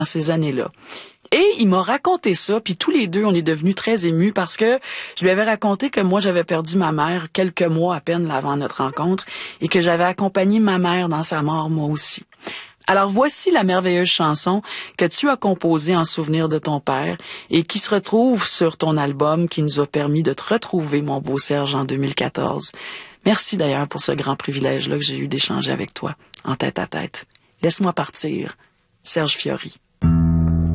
ces années-là. Et il m'a raconté ça, puis tous les deux, on est devenus très émus parce que je lui avais raconté que moi, j'avais perdu ma mère quelques mois à peine avant notre rencontre et que j'avais accompagné ma mère dans sa mort, moi aussi. Alors voici la merveilleuse chanson que tu as composée en souvenir de ton père et qui se retrouve sur ton album qui nous a permis de te retrouver, mon beau Serge, en 2014. Merci d'ailleurs pour ce grand privilège-là que j'ai eu d'échanger avec toi, en tête à tête. Laisse-moi partir, Serge Fiori.